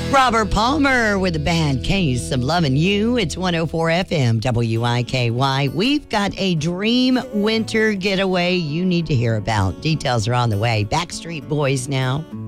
Robert Palmer with the band Case of Loving You. It's 104 FM WIKY. We've got a dream winter getaway you need to hear about. Details are on the way. Backstreet Boys now.